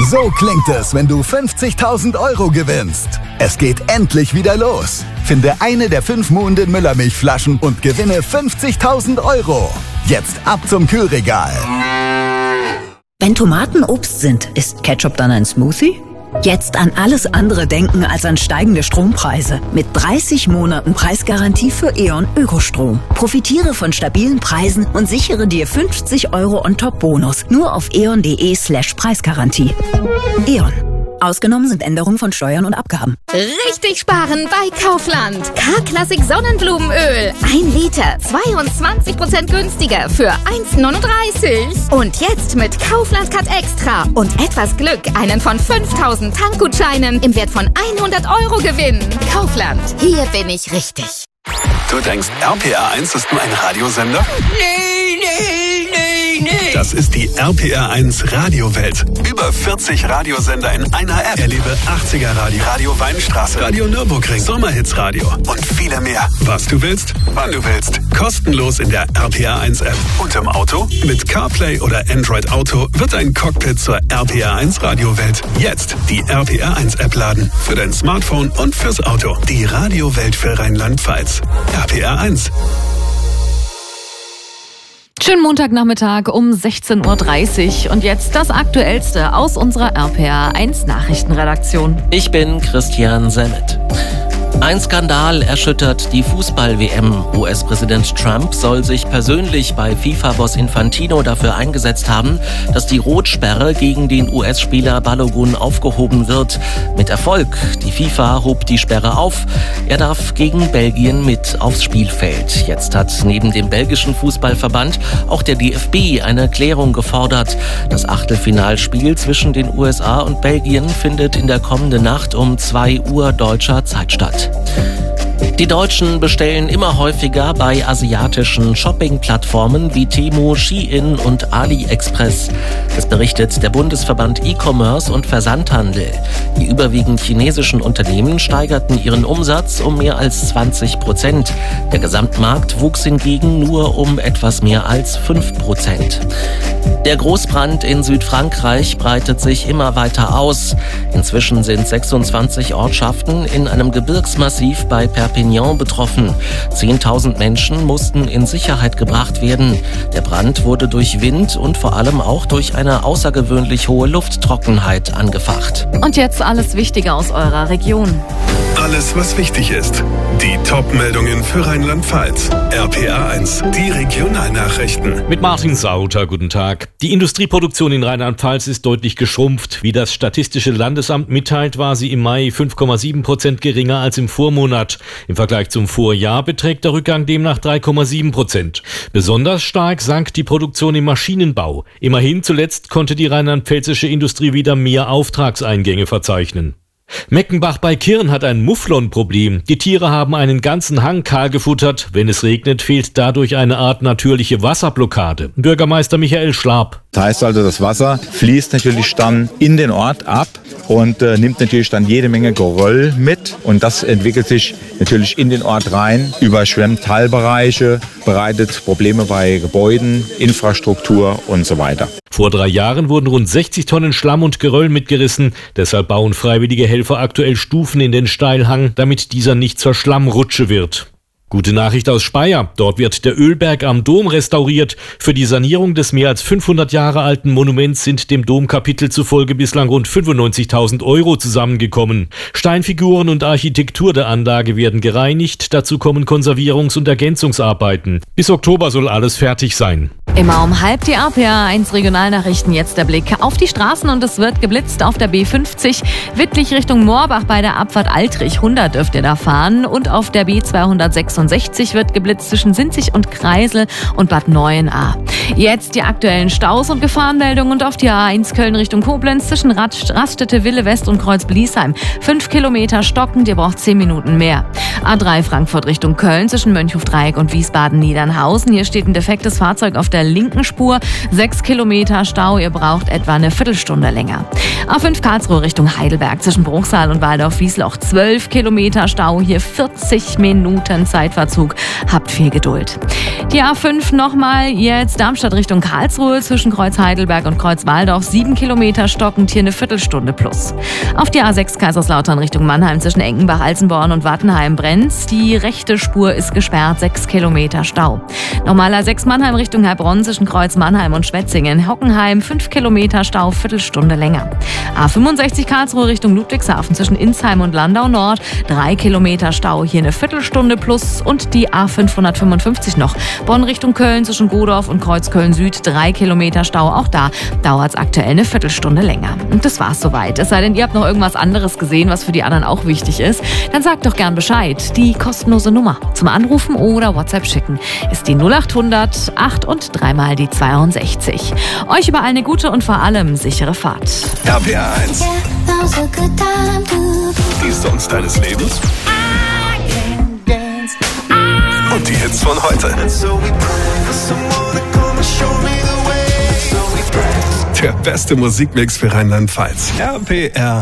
So klingt es, wenn du 50.000 € gewinnst. Es geht endlich wieder los. Finde eine der 5 Muhnden Müllermilchflaschen und gewinne 50.000 €. Jetzt ab zum Kühlregal. Wenn Tomaten Obst sind, ist Ketchup dann ein Smoothie? Jetzt an alles andere denken als an steigende Strompreise. Mit 30 Monaten Preisgarantie für E.ON Ökostrom. Profitiere von stabilen Preisen und sichere dir 50 € on-top-Bonus. Nur auf eon.de/Preisgarantie. E.ON. Ausgenommen sind Änderungen von Steuern und Abgaben. Richtig sparen bei Kaufland. K-Klassik Sonnenblumenöl. 1 Liter, 22% günstiger für 1,39. Und jetzt mit Kaufland Cut Extra und etwas Glück einen von 5.000 Tankgutscheinen im Wert von 100 € gewinnen. Kaufland, hier bin ich richtig. Du denkst, RPR1 ist nur ein Radiosender? Nee. Das ist die RPR1 Radiowelt. Über 40 Radiosender in einer App. Erlebe 80er Radio, Radio Weinstraße, Radio Nürburgring, Sommerhits-Radio und viele mehr. Was du willst, wann du willst. Kostenlos in der RPR1 App. Und im Auto? Mit CarPlay oder Android Auto wird ein Cockpit zur RPR1 Radiowelt. Jetzt die RPR1 App laden. Für dein Smartphone und fürs Auto. Die Radiowelt für Rheinland-Pfalz. RPR1. Schönen Montagnachmittag um 16:30 Uhr und jetzt das Aktuellste aus unserer RPR1 Nachrichtenredaktion. Ich bin Christian Semmet. Ein Skandal erschüttert die Fußball-WM. US-Präsident Trump soll sich persönlich bei FIFA-Boss Infantino dafür eingesetzt haben, dass die Rotsperre gegen den US-Spieler Balogun aufgehoben wird. Mit Erfolg. Die FIFA hob die Sperre auf. Er darf gegen Belgien mit aufs Spielfeld. Jetzt hat neben dem belgischen Fußballverband auch der DFB eine Klärung gefordert. Das Achtelfinalspiel zwischen den USA und Belgien findet in der kommenden Nacht um 2 Uhr deutscher Zeit statt. Die Deutschen bestellen immer häufiger bei asiatischen Shopping-Plattformen wie Temu, Shein und AliExpress. Das berichtet der Bundesverband E-Commerce und Versandhandel. Die überwiegend chinesischen Unternehmen steigerten ihren Umsatz um mehr als 20%. Der Gesamtmarkt wuchs hingegen nur um etwas mehr als 5%. Der Großbrand in Südfrankreich breitet sich immer weiter aus. Inzwischen sind 26 Ortschaften in einem Gebirgsmassiv bei Perpignan betroffen. 10.000 Menschen mussten in Sicherheit gebracht werden. Der Brand wurde durch Wind und vor allem auch durch eine außergewöhnlich hohe Lufttrockenheit angefacht. Und jetzt alles Wichtige aus eurer Region. Alles, was wichtig ist. Die Top-Meldungen für Rheinland-Pfalz. RPR1, die Regionalnachrichten. Mit Martin Sauter, guten Tag. Die Industrieproduktion in Rheinland-Pfalz ist deutlich geschrumpft. Wie das Statistische Landesamt mitteilt, war sie im Mai 5,7% geringer als im Vormonat. Im Vergleich zum Vorjahr beträgt der Rückgang demnach 3,7%. Besonders stark sank die Produktion im Maschinenbau. Immerhin zuletzt konnte die rheinland-pfälzische Industrie wieder mehr Auftragseingänge verzeichnen. Meckenbach bei Kirn hat ein Mufflonproblem. Die Tiere haben einen ganzen Hang kahl gefuttert. Wenn es regnet, fehlt dadurch eine Art natürliche Wasserblockade. Bürgermeister Michael Schlaab. Das heißt also, das Wasser fließt natürlich dann in den Ort ab und nimmt natürlich dann jede Menge Geröll mit. Und das entwickelt sich natürlich in den Ort rein, überschwemmt Teilbereiche, bereitet Probleme bei Gebäuden, Infrastruktur und so weiter. Vor 3 Jahren wurden rund 60 Tonnen Schlamm und Geröll mitgerissen. Deshalb bauen freiwillige Helfer aktuell Stufen in den Steilhang, damit dieser nicht zur Schlammrutsche wird. Gute Nachricht aus Speyer. Dort wird der Ölberg am Dom restauriert. Für die Sanierung des mehr als 500 Jahre alten Monuments sind dem Domkapitel zufolge bislang rund 95.000 € zusammengekommen. Steinfiguren und Architektur der Anlage werden gereinigt. Dazu kommen Konservierungs- und Ergänzungsarbeiten. Bis Oktober soll alles fertig sein. Immer um halb die RPR1 Regionalnachrichten. Jetzt der Blick auf die Straßen und es wird geblitzt auf der B50. Wittlich Richtung Moorbach bei der Abfahrt Altrich. 100 dürft ihr da fahren. Und auf der B266 wird geblitzt zwischen Sinzig und Kreisel und Bad Neuenahr. Jetzt die aktuellen Staus und Gefahrenmeldungen und auf die A1 Köln Richtung Koblenz zwischen Raststätte Wille West und Kreuz-Bliesheim. 5 Kilometer stockend, ihr braucht 10 Minuten mehr. A3 Frankfurt Richtung Köln zwischen Mönchhofdreieck und Wiesbaden-Niedernhausen. Hier steht ein defektes Fahrzeug auf der der linken Spur. 6 Kilometer Stau, ihr braucht etwa eine Viertelstunde länger. A5 Karlsruhe Richtung Heidelberg zwischen Bruchsal und Waldorf-Wiesloch. 12 Kilometer Stau, hier 40 Minuten Zeitverzug. Habt viel Geduld. Die A5 nochmal jetzt Darmstadt Richtung Karlsruhe zwischen Kreuz Heidelberg und Kreuz Waldorf. 7 Kilometer stockend, hier eine Viertelstunde plus. Auf die A6 Kaiserslautern Richtung Mannheim zwischen Enkenbach, Alzenborn und Wattenheim brennt. Die rechte Spur ist gesperrt, 6 Kilometer Stau. Nochmal A6 Mannheim Richtung Heilbronn zwischen Kreuz Mannheim und Schwetzingen. Hockenheim 5 Kilometer Stau, Viertelstunde länger. A65 Karlsruhe Richtung Ludwigshafen zwischen Insheim und Landau Nord. 3 Kilometer Stau, hier eine Viertelstunde plus. Und die A555 noch. Bonn Richtung Köln zwischen Godorf und Kreuz Köln Süd. 3 Kilometer Stau, auch da dauert es aktuell eine Viertelstunde länger. Und das war's soweit. Es sei denn, ihr habt noch irgendwas anderes gesehen, was für die anderen auch wichtig ist. Dann sagt doch gern Bescheid. Die kostenlose Nummer zum Anrufen oder WhatsApp schicken ist die 0800 8 und 3 mal die 62. Euch überall eine gute und vor allem sichere Fahrt. RPR1. Die Songs deines Lebens. Und die Hits von heute. Der beste Musikmix für Rheinland-Pfalz. RPR.